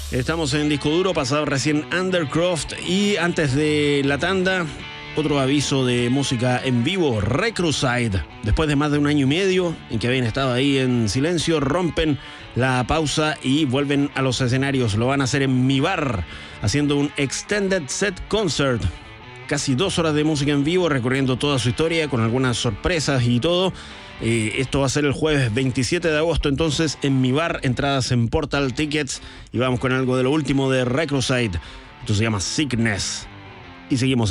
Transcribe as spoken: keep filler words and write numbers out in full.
Estamos en Disco Duro, pasado recién Undercroft, y antes de la tanda, otro aviso de música en vivo. Recruside, después de más de un año y medio en que habían estado ahí en silencio, rompen la pausa y vuelven a los escenarios. Lo van a hacer en Mi Bar, haciendo un Extended Set Concert. Casi dos horas de música en vivo, recorriendo toda su historia, con algunas sorpresas y todo. Eh, esto va a ser el jueves veintisiete de agosto, entonces en Mi Bar, entradas en Portal Tickets. Y vamos con algo de lo último de Recruside. Esto se llama Sickness. Y seguimos